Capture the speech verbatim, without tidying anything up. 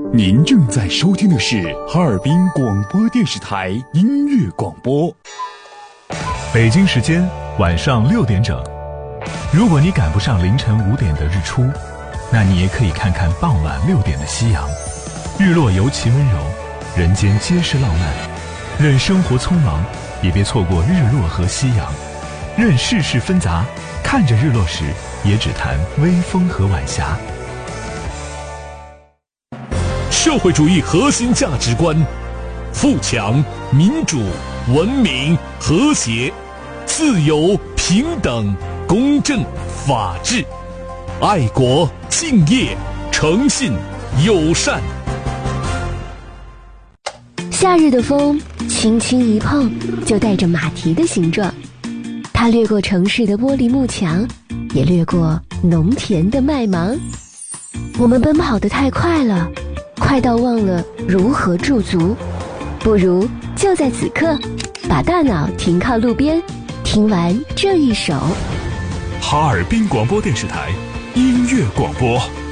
您正在收听的是哈尔滨广播电视台音乐广播。 北京时间晚上六点整。如果你赶不上凌晨五点的日出，那你也可以看看傍晚六点的夕阳。日落尤其温柔，人间皆是浪漫。任生活匆忙，也别错过日落和夕阳。任世事纷杂，看着日落时，也只谈微风和晚霞。 社会主义核心价值观：富强、民主、文明、和谐、自由、平等、公正、法治、爱国、敬业、诚信、友善。 夏日的风轻轻一碰，就带着马蹄的形状。它掠过城市的玻璃幕墙，也掠过农田的麦芒。我们奔跑得太快了，快到忘了如何驻足。不如就在此刻，把大脑停靠路边，听完这一首。 哈尔滨广播电视台音乐广播。